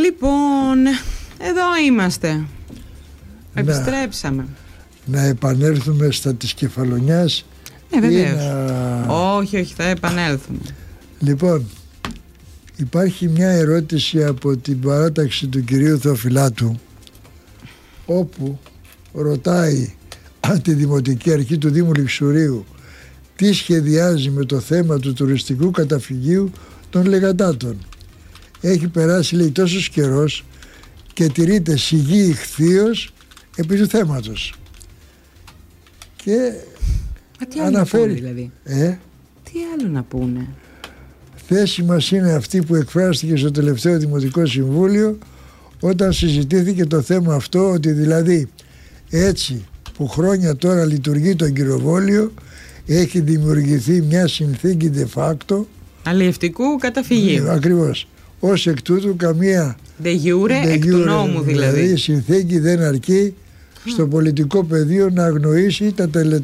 Λοιπόν, εδώ είμαστε. Επιστρέψαμε. Να επανέλθουμε στα της Κεφαλονιάς. Βεβαίως. Όχι, θα επανέλθουμε. Λοιπόν, υπάρχει μια ερώτηση από την παράταξη του κυρίου Θεοφυλάτου, όπου ρωτάει τη Δημοτική Αρχή του Δήμου Λιξουρίου τι σχεδιάζει με το θέμα του τουριστικού καταφυγίου των Λεγαντάτων. Έχει περάσει, λέει, τόσος καιρός και τηρείται σιγή ηχθείως επί του θέματος. Και τι άλλο αναφέρει, να πούνε, δηλαδή. Τι άλλο να πούνε. Θέση μας είναι αυτή που εκφράστηκε στο τελευταίο Δημοτικό Συμβούλιο όταν συζητήθηκε το θέμα αυτό, ότι δηλαδή έτσι που χρόνια τώρα λειτουργεί το εγκυροβόλιο, έχει δημιουργηθεί μια συνθήκη de facto αλλιευτικού καταφυγίου. Ακριβώς. Ως εκ τούτου καμία de jure, εκ του νόμου δηλαδή. Η συνθήκη δεν αρκεί στο πολιτικό πεδίο να αγνοήσει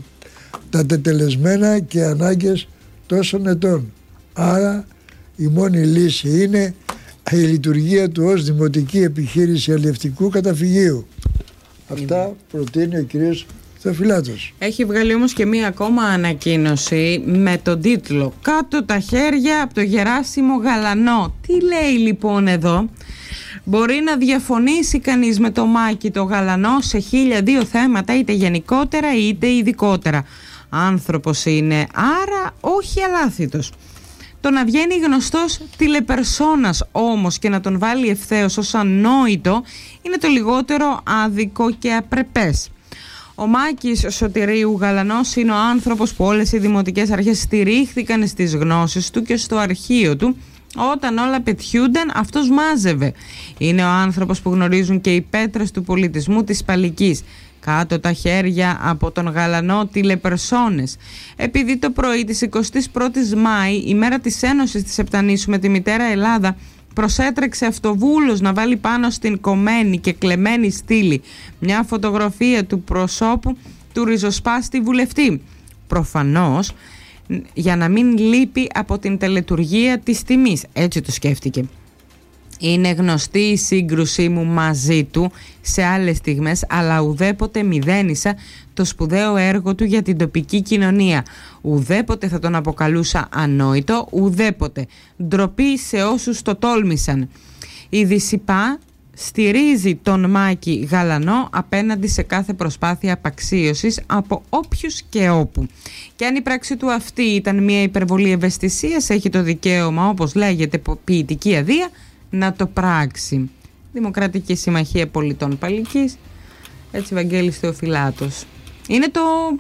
τα τετελεσμένα και ανάγκες τόσων ετών. Άρα η μόνη λύση είναι η λειτουργία του ως δημοτική επιχείρηση αλλιευτικού καταφυγίου. Αυτά προτείνει ο κύριος Θεοφυλάτος. Έχει βγάλει όμως και μία ακόμα ανακοίνωση με τον τίτλο «Κάτω τα χέρια από το Γεράσιμο Γαλανό». Τι λέει λοιπόν εδώ? Μπορεί να διαφωνήσει κανείς με το Μάκη το Γαλανό σε 1002 θέματα, είτε γενικότερα είτε ειδικότερα. Άνθρωπος είναι, άρα όχι αλάθητος. Το να βγαίνει γνωστός τηλεπερσόνας όμως και να τον βάλει ευθέως ως ανόητο είναι το λιγότερο άδικο και απρεπές. Ο Μάκης Σωτηρίου Γαλανός είναι ο άνθρωπος που όλες οι δημοτικές αρχές στηρίχθηκαν στις γνώσεις του και στο αρχείο του. Όταν όλα πετιούνταν, αυτός μάζευε. Είναι ο άνθρωπος που γνωρίζουν και οι πέτρες του πολιτισμού της Παλικής. Κάτω τα χέρια από τον Γαλανό τηλεπερσόνες. Επειδή το πρωί της 21ης Μάη, η μέρα της Ένωσης της Επτανήσου με τη μητέρα Ελλάδα, προσέτρεξε αυτοβούλος να βάλει πάνω στην κομμένη και κλεμμένη στήλη μια φωτογραφία του προσώπου του ριζοσπάστη βουλευτή. Προφανώς για να μην λείπει από την τελετουργία της τιμής. Έτσι το σκέφτηκε. Είναι γνωστή η σύγκρουσή μου μαζί του σε άλλες στιγμές, αλλά ουδέποτε μηδένισα το σπουδαίο έργο του για την τοπική κοινωνία. Ουδέποτε θα τον αποκαλούσα ανόητο, ουδέποτε. Ντροπή σε όσους το τόλμησαν. Η Δυσιπά στηρίζει τον Μάκη Γαλανό απέναντι σε κάθε προσπάθεια απαξίωσης από όποιους και όπου. Και αν η πράξη του αυτή ήταν μια υπερβολή ευαισθησίας, έχει το δικαίωμα, όπως λέγεται, ποιητική αδεία, να το πράξει. Δημοκρατική Συμμαχία Πολιτών Παλικής, έτσι, Βαγγέλης Θεοφυλάτος. Είναι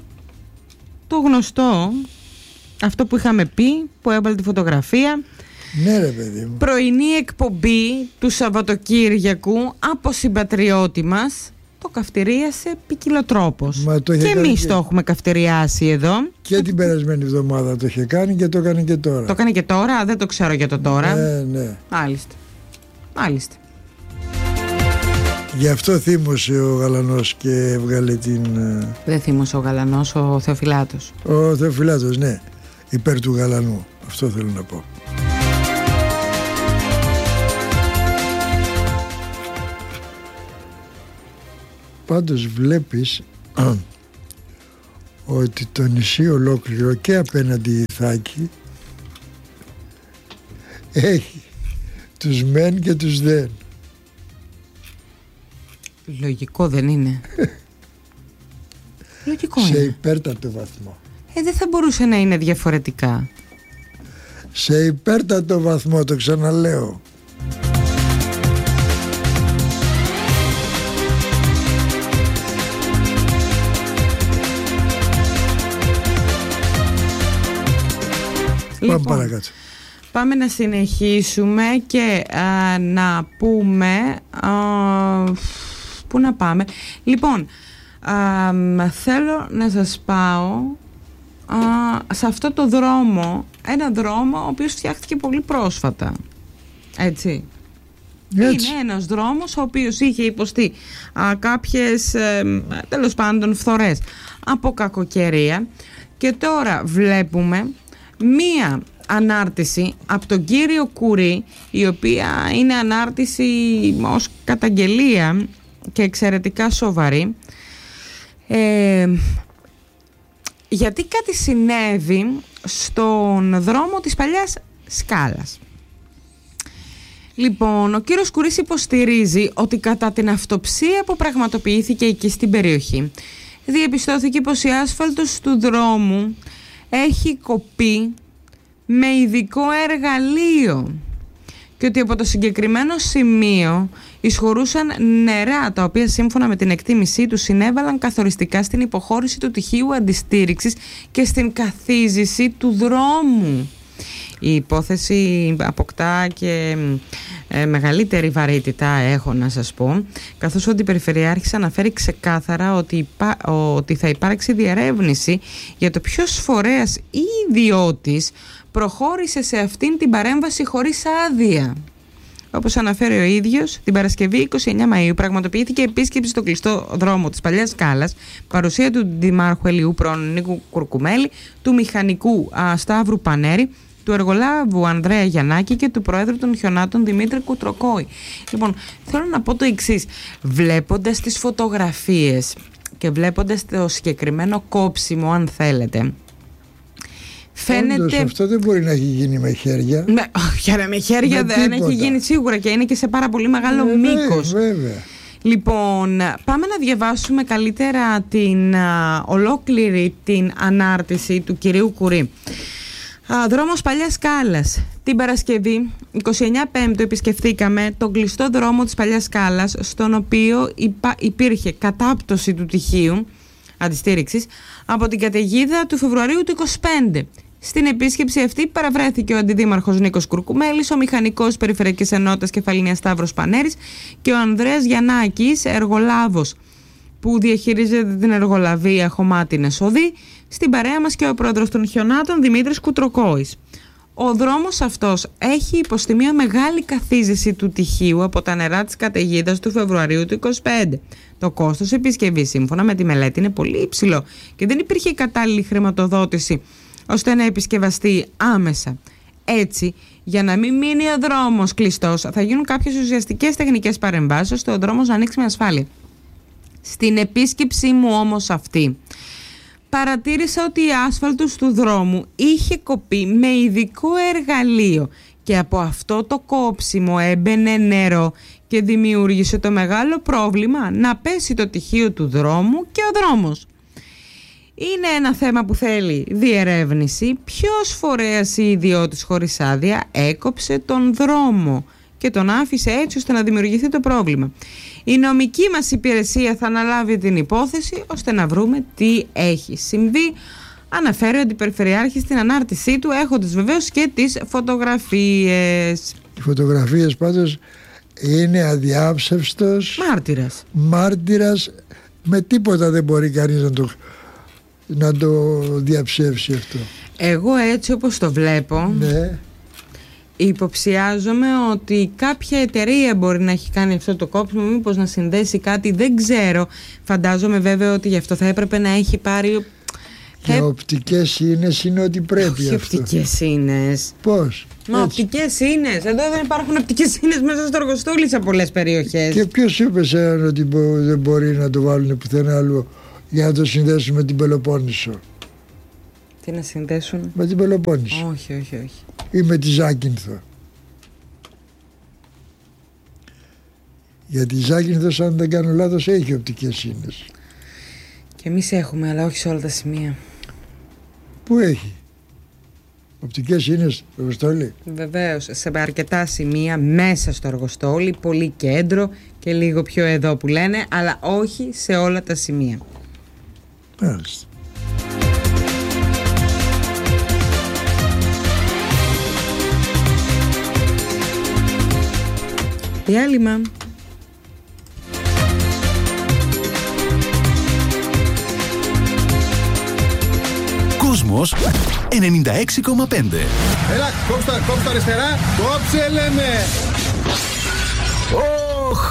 το γνωστό, αυτό που είχαμε πει, που έβαλε τη φωτογραφία. Ναι, ρε παιδί μου. Πρωινή εκπομπή του Σαββατοκύριακου από συμπατριώτη μας. Το καυτηρίασε ποικιλοτρόπως. Και εμείς το έχουμε καυτηριάσει εδώ. Και την περασμένη εβδομάδα το είχε κάνει και το έκανε και τώρα. Το έκανε και τώρα, δεν το ξέρω για το τώρα. Ναι. Μάλιστα. Γι' αυτό θύμωσε ο Γαλανός και έβγαλε την... Δεν θύμωσε ο Γαλανός, ο Θεοφυλάτος. Ο Θεοφυλάτος, ναι. Υπέρ του Γαλανού. Αυτό θέλω να πω. Πάντως βλέπεις ότι το νησί ολόκληρο και απέναντι η Ιθάκη έχει τους μεν και τους δεν. Λογικό δεν είναι? Λογικό είναι. Σε υπέρτατο βαθμό. Δεν θα μπορούσε να είναι διαφορετικά. Σε υπέρτατο βαθμό, το ξαναλέω. Λοιπόν, πάμε παρακάτω. Πάμε να συνεχίσουμε και να πούμε πού να πάμε. Λοιπόν, θέλω να σας πάω σε αυτό το δρόμο, ένα δρόμο ο οποίος φτιάχτηκε πολύ πρόσφατα, έτσι. Είναι ένας δρόμος ο οποίος είχε υποστεί κάποιες τέλος πάντων φθορές από κακοκαιρία και τώρα βλέπουμε μία ανάρτηση από τον κύριο Κουρί, η οποία είναι ανάρτηση ως καταγγελία και εξαιρετικά σοβαρή, γιατί κάτι συνέβη στον δρόμο της Παλιάς Σκάλας. Λοιπόν, ο κύριος Κουρής υποστηρίζει ότι κατά την αυτοψία που πραγματοποιήθηκε εκεί στην περιοχή, διαπιστώθηκε πως η άσφαλτος του δρόμου έχει κοπεί με ειδικό εργαλείο και ότι από το συγκεκριμένο σημείο εισχωρούσαν νερά, τα οποία σύμφωνα με την εκτίμησή του συνέβαλαν καθοριστικά στην υποχώρηση του τυχείου αντιστήριξης και στην καθίζηση του δρόμου. Η υπόθεση αποκτά και μεγαλύτερη βαρύτητα, έχω να σας πω, καθώς ο Αντιπεριφερειάρχης αναφέρει ξεκάθαρα ότι θα υπάρξει διερεύνηση για το ποιος φορέας ή ιδιώτης προχώρησε σε αυτήν την παρέμβαση χωρίς άδεια. Όπως αναφέρει ο ίδιος, την Παρασκευή 29 Μαΐου πραγματοποιήθηκε επίσκεψη στο κλειστό δρόμο της Παλιάς Σκάλας, παρουσία του Δημάρχου Ελιού πρώην Νίκου Κουρκουμέλη, του μηχανικού Σταύρου Πανέρη, του εργολάβου Ανδρέα Γιαννάκη και του Προέδρου των Χιονάτων Δημήτρη Κουτροκόη. Λοιπόν, θέλω να πω το εξής. Βλέποντας τις φωτογραφίες και βλέποντας το συγκεκριμένο κόψιμο, αν θέλετε, φαίνεται... Όντως, αυτό δεν μπορεί να έχει γίνει με χέρια. Με χέρια δεν έχει γίνει σίγουρα, και είναι και σε πάρα πολύ μεγάλο μήκος. Βέβαια. Λοιπόν, πάμε να διαβάσουμε καλύτερα ολόκληρη την ανάρτηση του κυρίου Κουρί. Δρόμος Παλιάς Σκάλας. Την Παρασκευή 29 Πέμπτου επισκεφθήκαμε τον κλειστό δρόμο της Παλιάς Σκάλας, στον οποίο υπήρχε κατάπτωση του τυχείου αντιστήριξης από την καταιγίδα του Φεβρουαρίου του 25. Στην επίσκεψη αυτή παραβρέθηκε ο Αντιδήμαρχος Νίκος Κουρκουμέλης, ο μηχανικός Περιφερειακής Ενότητας Κεφαλήνιας Σταύρος Πανέρης και ο Ανδρέας Γιαννάκης, εργολάβος που διαχειρίζεται την εργολαβία Χωμάτινες Οδοί, στην παρέα μας και ο πρόεδρος των Χιονάτων Δημήτρης Κουτροκόης. Ο δρόμος αυτός έχει υποστεί μια μεγάλη καθίζηση του τυχείου από τα νερά της καταιγίδας του Φεβρουαρίου του 25. Το κόστος επισκευής σύμφωνα με τη μελέτη είναι πολύ υψηλό και δεν υπήρχε κατάλληλη χρηματοδότηση ώστε να επισκευαστεί άμεσα. Έτσι, για να μην μείνει ο δρόμος κλειστός, θα γίνουν κάποιες ουσιαστικές τεχνικές παρεμβάσεις ώστε ο δρόμος να ανοίξει με ασφάλεια. Στην επίσκεψή μου όμως αυτή, παρατήρησα ότι η άσφαλτος του δρόμου είχε κοπεί με ειδικό εργαλείο και από αυτό το κόψιμο έμπαινε νερό και δημιούργησε το μεγάλο πρόβλημα να πέσει το τυχείο του δρόμου και ο δρόμος. Είναι ένα θέμα που θέλει διερεύνηση. Ποιος φορέας ή ιδιώτης χωρίς άδεια έκοψε τον δρόμο και τον άφησε έτσι ώστε να δημιουργηθεί το πρόβλημα. Η νομική μας υπηρεσία θα αναλάβει την υπόθεση ώστε να βρούμε τι έχει συμβεί, αναφέρει ο Αντιπεριφερειάρχης στην ανάρτησή του, έχοντας βεβαίως και τις φωτογραφίες. Οι φωτογραφίες πάντως είναι αδιάψευστος μάρτυρας, με τίποτα δεν μπορεί κανείς να το διαψεύσει αυτό. Εγώ έτσι όπως το βλέπω, ναι, υποψιάζομαι ότι κάποια εταιρεία μπορεί να έχει κάνει αυτό το κόψιμο, μήπως να συνδέσει κάτι, δεν ξέρω. Φαντάζομαι βέβαια ότι γι' αυτό θα έπρεπε να έχει πάρει... Και οπτικές ίνες είναι ότι πρέπει. Όχι αυτό. Οπτικές ίνες. Πώς? Μα οπτικές ίνες. Εδώ δεν υπάρχουν οπτικές ίνες μέσα στο εργοστούλι σε πολλές περιοχές. Και ποιος είπε ότι δεν μπορεί να το βάλουν πουθενά άλλο για να το συνδέσουν με την Πελοπόννησο? Τι να συνδέσουν? Με την Πελοπόννησο. Όχι. Ή με τη Ζάκυνθο. Γιατί η Ζάκυνθος, αν δεν κάνω λάθος, έχει οπτικές ίνες. Και εμείς έχουμε, αλλά όχι σε όλα τα σημεία. Πού έχει? Οπτικές ίνες στο εργοστόλι? Βεβαίως, σε αρκετά σημεία μέσα στο εργοστόλι, πολύ κέντρο και λίγο πιο εδώ που λένε, αλλά όχι σε όλα τα σημεία. Μάλιστα. Διάλειμμα. Κόσμος 96,5. Έλα, κόψτε αριστερά. Κόψε λέμε. Ωχ,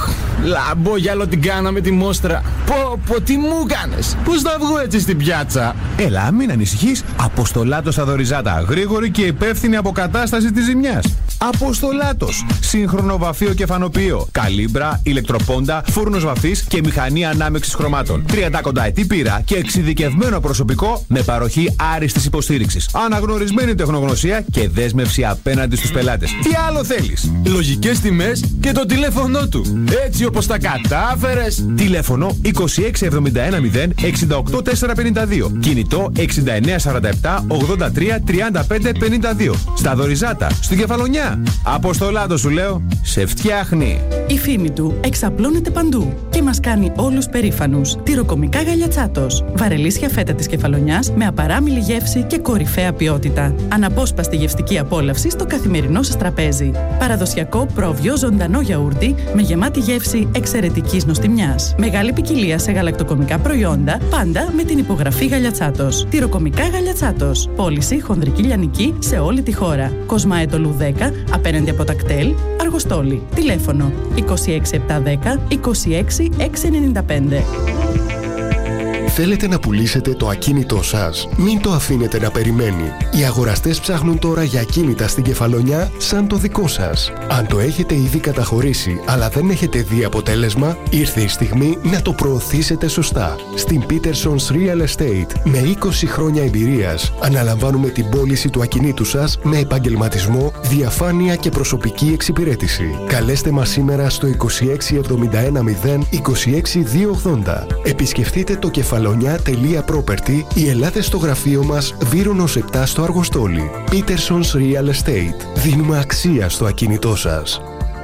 Λαμπόγιαλο την κάναμε τη μόστρα. Πω, τι μου κάνες. Πώς θα βγω έτσι στην πιάτσα? Έλα, μην ανησυχείς. Αποστολάτος στα Δωριζάτα. Γρήγορη και υπεύθυνη αποκατάσταση της ζημιάς. Αποστολάτος. Σύγχρονο βαφείο και φανοποιείο. Καλύμπρα, ηλεκτροπόντα, φούρνος βαφής και μηχανή ανάμειξης χρωμάτων. 30 κονταετή πείρα και εξειδικευμένο προσωπικό με παροχή άριστης υποστήριξης. Αναγνωρισμένη τεχνογνωσία και δέσμευση απέναντι στους πελάτες. Τι άλλο θέλεις? Λογικές τιμές και το τηλέφωνο του. Έτσι όπως τα κατάφερες. Τηλέφωνο 26710 68452. Κινητό 6947 83 35 52. Στα Δωριζάτα, στην Κεφαλονιά. Αποστολάτο σου λέω, σε φτιάχνει. Η φήμη του εξαπλώνεται παντού και μας κάνει όλους περήφανους. Τυροκομικά Γαλιατσάτος. Βαρελίσια φέτα της Κεφαλονιάς με απαράμιλη γεύση και κορυφαία ποιότητα. Αναπόσπαστη γευστική απόλαυση στο καθημερινό σας τραπέζι. Παραδοσιακό πρόβιο ζωντανό γιαούρτι με γεμάτη γεύση εξαιρετικής νοστιμιάς. Μεγάλη ποικιλία σε γαλακτοκομικά προϊόντα, πάντα με την υπογραφή Γαλιατσάτος. Τυροκομικά Γαλιατσάτος. Πώληση χονδρική λιανική σε όλη τη χώρα. Κοσμαέτολου 10, απέναντι από τα κτέλ, Αργοστόλη. Τηλέφωνο 26710 26695. Θέλετε να πουλήσετε το ακίνητό σας? Μην το αφήνετε να περιμένει. Οι αγοραστές ψάχνουν τώρα για ακίνητα στην Κεφαλονιά σαν το δικό σας. Αν το έχετε ήδη καταχωρήσει αλλά δεν έχετε δει αποτέλεσμα, ήρθε η στιγμή να το προωθήσετε σωστά. Στην Peterson's Real Estate, με 20 χρόνια εμπειρίας, αναλαμβάνουμε την πώληση του ακινήτου σας με επαγγελματισμό, διαφάνεια και προσωπική εξυπηρέτηση. Καλέστε μας σήμερα στο 26710 26280. Επισκεφτείτε το κεφαλονιά.property ή ελάτε στο γραφείο μας Βύρονος 7 στο Αργοστόλι. Peterson's Real Estate. Δίνουμε αξία στο ακίνητό σας.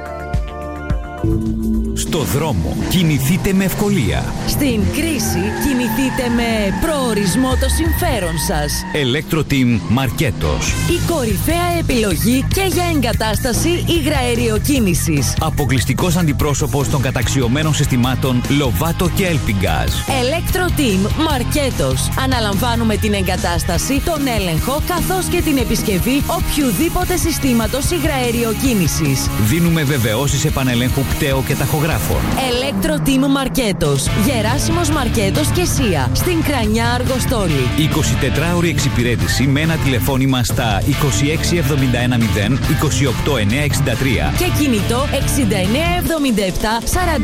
Στο δρόμο κινηθείτε με ευκολία. Στην κρίση κινηθείτε με προορισμό το συμφέρον σας. Electro-Team Μαρκέτος. Η κορυφαία επιλογή και για εγκατάσταση υγραεριοκίνησης. Αποκλειστικός αντιπρόσωπος των καταξιωμένων συστημάτων Lovato και Elpingaz. Electro-Team Μαρκέτος. Αναλαμβάνουμε την εγκατάσταση, τον έλεγχο καθώς και την επισκευή οποιουδήποτε συστήματος υγραεριοκίνησης. Δίνουμε βεβαιώσεις επανελέγχου πτέο και ταχογράφων. Electro-Team Μαρκέτος. Γεράσιμος Μαρκέτος και Σία. Στην Κρανιά Αργοστόλη. 24ωρη εξυπηρέτηση με ένα τηλεφώνημα στα 26710 28963 και κινητό 6977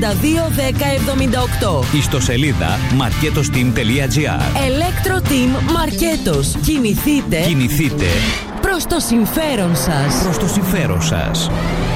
421078. Ιστοσελίδα marketosteam.gr. Electro-Team Μαρκέτος. Κινηθείτε προς το συμφέρον σας. Προς το συμφέρον σας.